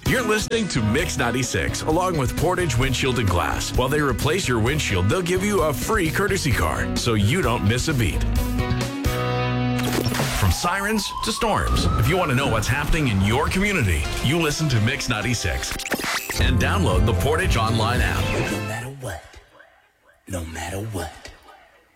You're listening to Mix 96, along with Portage Windshield and Glass. While they replace your windshield, they'll give you a free courtesy car, so you don't miss a beat. From sirens to storms, if you want to know what's happening in your community, you listen to Mix 96. And download the Portage Online app. No matter what.